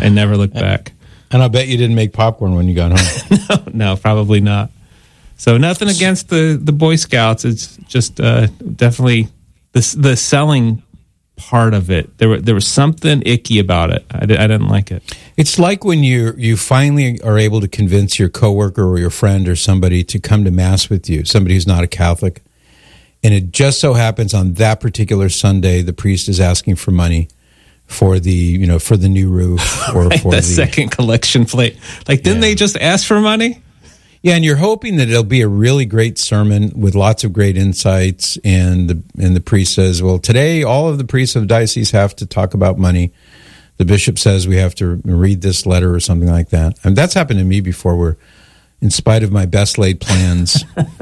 I never looked back. And I bet you didn't make popcorn when you got home. No, probably not. So nothing against the Boy Scouts. It's just definitely the selling part of it. There was something icky about it. I didn't like it. It's like when you finally are able to convince your coworker or your friend or somebody to come to Mass with you, somebody who's not a Catholic, and it just so happens on that particular Sunday the priest is asking for money for the new roof or right, for the second collection plate. Like, didn't they just ask for money? Yeah, and you're hoping that it'll be a really great sermon with lots of great insights, and the priest says, well, today all of the priests of the diocese have to talk about money. The bishop says we have to read this letter or something like that. And that's happened to me before, where in spite of my best laid plans...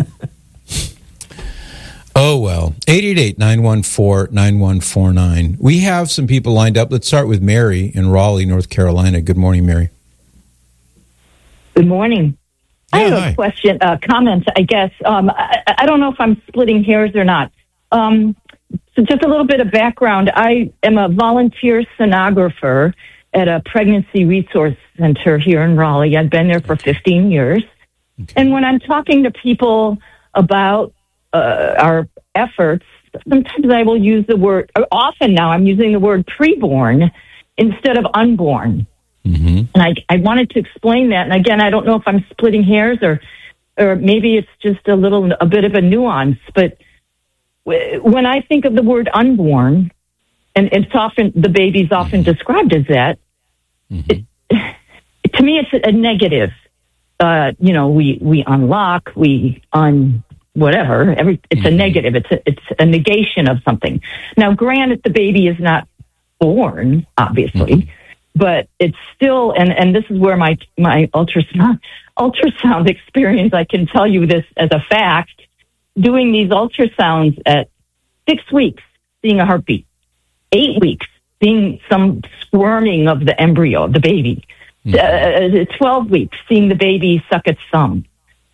Oh, well. 888-914-9149. We have some people lined up. Let's start with Mary in Raleigh, North Carolina. Good morning, Mary. Good morning. Yeah, I have hi. a question, comment, I guess. I don't know if I'm splitting hairs or not. So just a little bit of background. I am a volunteer sonographer at a pregnancy resource center here in Raleigh. I've been there for 15 years. Okay. And when I'm talking to people about our efforts, sometimes I will use the word, often now I'm using the word preborn instead of unborn. Mm-hmm. And I wanted to explain that. And again, I don't know if I'm splitting hairs or maybe it's just a bit of a nuance. But when I think of the word unborn, and it's often, the baby's often described as that, to me it's a negative. We unlock, whatever. It's a negative. It's a negation of something. Now, granted, the baby is not born, obviously, but it's still. And this is where my ultrasound experience. I can tell you this as a fact. Doing these ultrasounds at 6 weeks, seeing a heartbeat, 8 weeks, seeing some squirming of the embryo of the baby, 12 weeks, seeing the baby suck its thumb.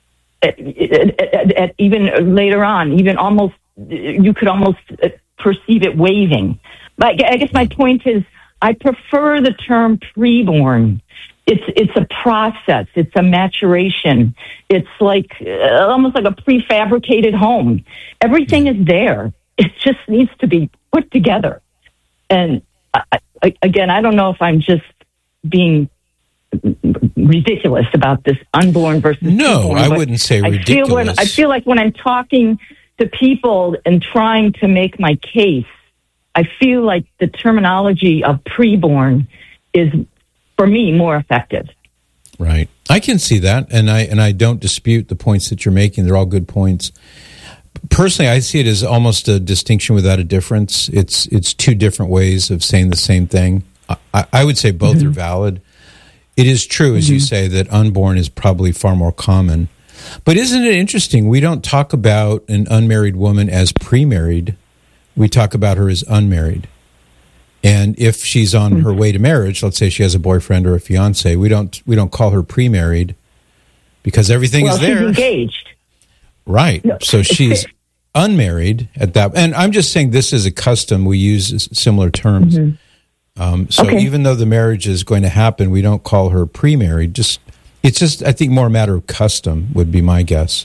At even later on, even almost, you could almost perceive it waving. But I guess my point is, I prefer the term preborn. It's a process. It's a maturation. It's like almost like a prefabricated home. Everything is there. It just needs to be put together. And again, I don't know if I'm just being ridiculous about this unborn versus no, I wouldn't say ridiculous. I feel like when I'm talking to people and trying to make my case, I feel like the terminology of preborn is, for me, more effective. Right. I can see that, and I don't dispute the points that you're making. They're all good points. Personally, I see it as almost a distinction without a difference. It's two different ways of saying the same thing. I would say both are valid. It is true, as you say, that unborn is probably far more common. But isn't it interesting? We don't talk about an unmarried woman as pre-married. We talk about her as unmarried. And if she's on her way to marriage, let's say she has a boyfriend or a fiance, we don't call her pre-married because everything is there. She's engaged. Right. No, so she's unmarried at that. And I'm just saying this is a custom. We use similar terms. Even though the marriage is going to happen, we don't call her pre-married. It's just, I think, more a matter of custom would be my guess.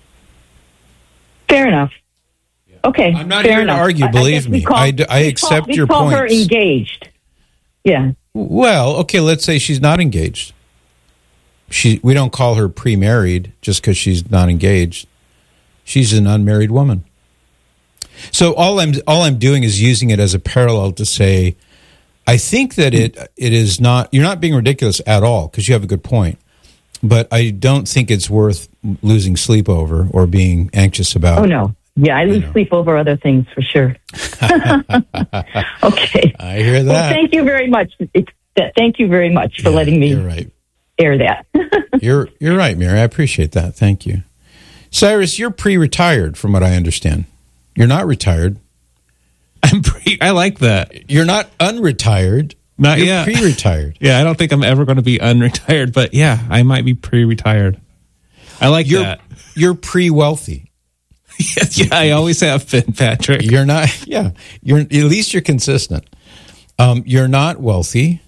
Fair enough. Okay. I'm not here to argue, believe me. I accept your points. We call her engaged. Yeah. Well, okay, let's say she's not engaged. We don't call her pre-married just because she's not engaged. She's an unmarried woman. So all I'm doing is using it as a parallel to say, I think that it is not, you're not being ridiculous at all, because you have a good point. But I don't think it's worth losing sleep over or being anxious about. Oh, no. Yeah, I lose sleep over other things for sure. Okay. I hear that. Well, thank you very much. Thank you very much for letting me air that. You're right, Mary. I appreciate that. Thank you. Cyrus, you're pre-retired from what I understand. You're not retired. I like that. You're not unretired. Not You're yet. pre-retired. Yeah, I don't think I'm ever going to be unretired, but yeah, I might be pre-retired. I like that. You're pre-wealthy. Yeah, I always have been, Patrick. You're not. Yeah, at least you're consistent. You're not wealthy.